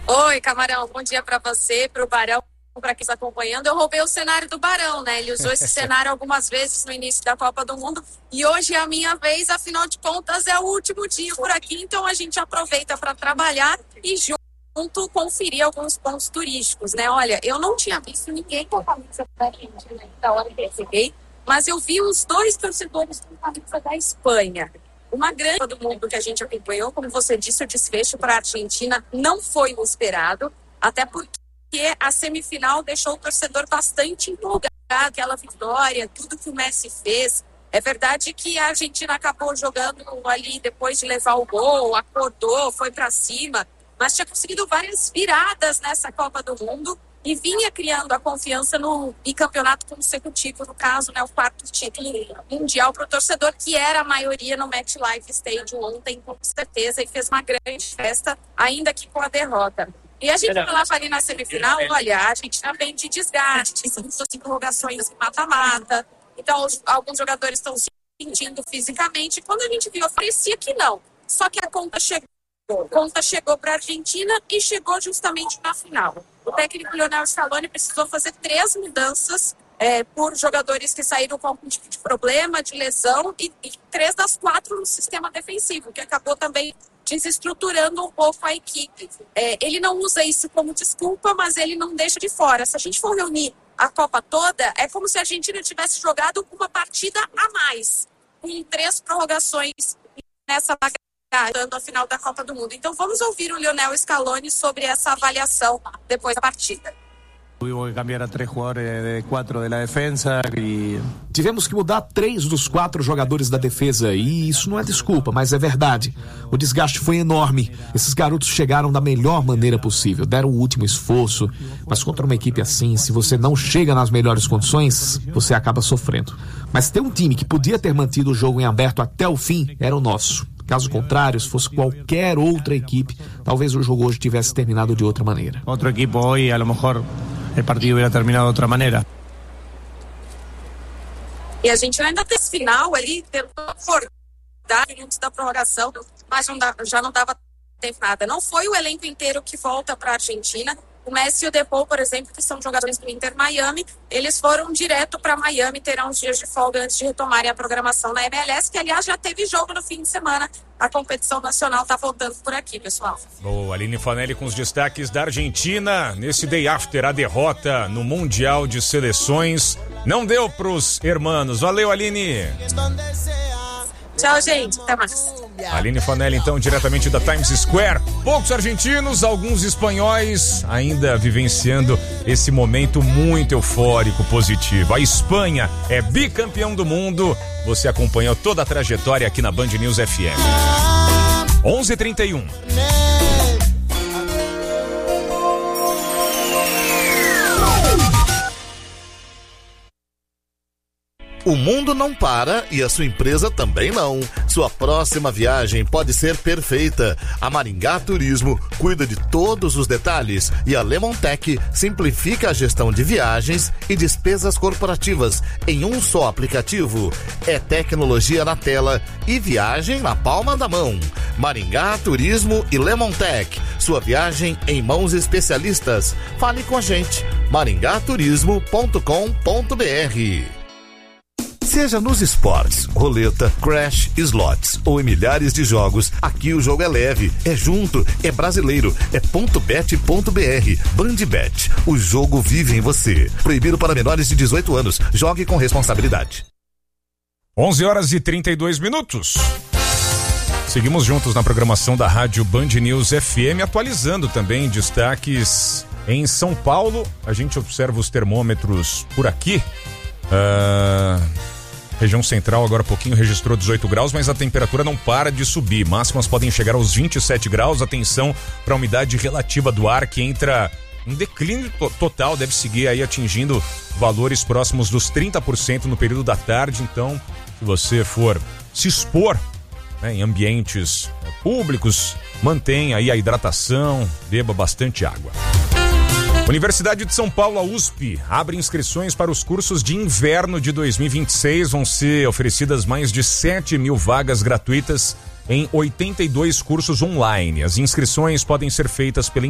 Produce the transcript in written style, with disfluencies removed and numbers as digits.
Oi, Camarão, bom dia para você, para o Barão, para quem está acompanhando. Eu roubei o cenário do Barão, né? Ele usou esse cenário algumas vezes no início da Copa do Mundo e hoje é a minha vez, afinal de contas é o último dia por aqui, então a gente aproveita para trabalhar e junto conferir alguns pontos turísticos, né? Olha, eu não tinha visto ninguém com a camisa da Argentina da hora que eu cheguei, mas eu vi os 2 torcedores com a camisa da Espanha. Uma grande Copa do Mundo que a gente acompanhou, como você disse, o desfecho para a Argentina não foi o esperado, até porque a semifinal deixou o torcedor bastante empolgado, aquela vitória, tudo que o Messi fez. É verdade que a Argentina acabou jogando ali depois de levar o gol, acordou, foi para cima, mas tinha conseguido várias viradas nessa Copa do Mundo e vinha criando a confiança no bicampeonato consecutivo, no caso, né, o 4º título mundial para o torcedor, que era a maioria no MetLife Stadium ontem, com certeza, e fez uma grande festa, ainda que com a derrota. E a gente falava ali na semifinal, olha, a Argentina vem de desgaste, muitas interrogações em mata-mata, então alguns jogadores estão se sentindo fisicamente, quando a gente viu, parecia que não, só que a conta chegou para a Argentina e chegou justamente na final. O técnico Lionel Scaloni precisou fazer 3 mudanças por jogadores que saíram com algum tipo de problema, de lesão, e 3 das 4 no sistema defensivo, que acabou também desestruturando um pouco a equipe. Ele não usa isso como desculpa, mas ele não deixa de fora. Se a gente for reunir a Copa toda, é como se a Argentina tivesse jogado uma partida a mais, com 3 prorrogações nessa dando a final da Copa do Mundo. Então vamos ouvir o Lionel Scaloni sobre essa avaliação depois da partida. Tivemos que mudar 3 dos 4 jogadores da defesa e isso não é desculpa, mas é verdade. O desgaste foi enorme. Esses garotos chegaram da melhor maneira possível, deram o último esforço, mas contra uma equipe assim, se você não chega nas melhores condições, você acaba sofrendo. Mas ter um time que podia ter mantido o jogo em aberto até o fim era o nosso. Caso contrário, se fosse qualquer outra equipe, talvez o jogo hoje tivesse terminado de outra maneira. Outro equipe hoje, a lo mejor, o partido hubiera terminado de outra maneira. E a gente ainda tem esse final ali, tentou acordar antes da prorrogação, mas já não dava tempo nada. Não foi o elenco inteiro que volta para a Argentina. O Messi e o Depou, por exemplo, que são jogadores do Inter Miami, eles foram direto para Miami, terão uns dias de folga antes de retomarem a programação na MLS, que aliás já teve jogo no fim de semana. A competição nacional está voltando por aqui, pessoal. Boa, Aline Fanelli com os destaques da Argentina nesse day after, a derrota no Mundial de Seleções. Não deu pros hermanos. Valeu, Aline. Tchau, gente. Até mais. Aline Fanelli, então, diretamente da Times Square. Poucos argentinos, alguns espanhóis ainda vivenciando esse momento muito eufórico, positivo. A Espanha é bicampeão do mundo. Você acompanhou toda a trajetória aqui na Band News FM. 11h31. O mundo não para e a sua empresa também não. Sua próxima viagem pode ser perfeita. A Maringá Turismo cuida de todos os detalhes e a Lemontech simplifica a gestão de viagens e despesas corporativas em um só aplicativo. É tecnologia na tela e viagem na palma da mão. Maringá Turismo e Lemontech. Sua viagem em mãos especialistas. Fale com a gente. maringaturismo.com.br. Seja nos esportes, roleta, crash, slots ou em milhares de jogos, aqui o jogo é leve, é junto, é brasileiro, é .bet.br. Bandbet, o jogo vive em você. Proibido para menores de 18 anos. Jogue com responsabilidade. 11h32. Seguimos juntos na programação da Rádio Band News FM, atualizando também destaques em São Paulo. A gente observa os termômetros por aqui. Região central agora há pouquinho registrou 18 graus, mas a temperatura não para de subir. Máximas podem chegar aos 27 graus. Atenção para a umidade relativa do ar, que entra em declínio total, deve seguir aí atingindo valores próximos dos 30% no período da tarde. Então, se você for se expor, né, em ambientes públicos, mantenha aí a hidratação, beba bastante água. Universidade de São Paulo, a USP, abre inscrições para os cursos de inverno de 2026. Vão ser oferecidas mais de 7.000 vagas gratuitas em 82 cursos online. As inscrições podem ser feitas pela